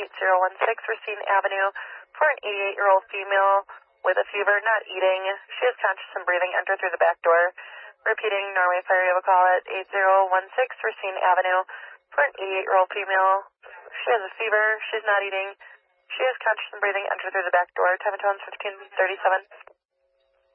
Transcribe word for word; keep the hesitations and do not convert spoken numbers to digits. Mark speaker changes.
Speaker 1: eight zero one six Racine Avenue for an eighty-eight-year-old female with a fever, not eating. She is conscious and breathing. Enter through the back door. Repeating, Norway Fire, you have a call at eight zero one six Racine Avenue for an eighty-eight-year-old female. She has a fever. She's not eating. She is conscious and breathing. Enter through the back door. Time and tone fifteen thirty-seven.